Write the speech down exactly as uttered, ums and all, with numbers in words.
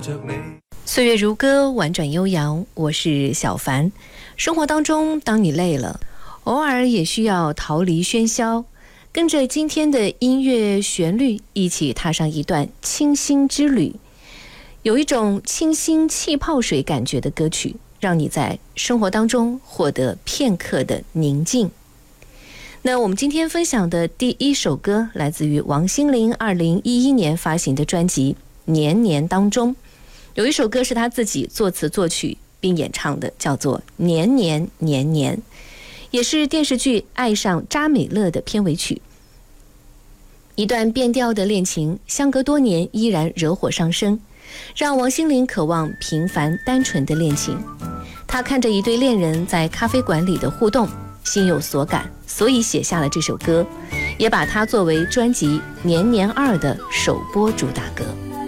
着你。 岁月如歌，婉转悠扬，我是小凡。生活当中，当你累了，偶尔也需要逃离喧嚣，跟着今天的音乐旋律一起踏上一段清新之旅。有一种清新气泡水感觉的歌曲，让你在生活当中获得片刻的宁静。那我们今天分享的第一首歌来自于王心凌二零一一年发行的专辑《年年》当中，有一首歌是她自己作词作曲并演唱的，叫做《年年年年》，也是电视剧《爱上扎美乐》的片尾曲。一段变调的恋情，相隔多年依然惹火上身，让王心凌渴望平凡单纯的恋情。她看着一对恋人在咖啡馆里的互动，心有所感，所以写下了这首歌，也把它作为专辑《年年二》的首播主打歌。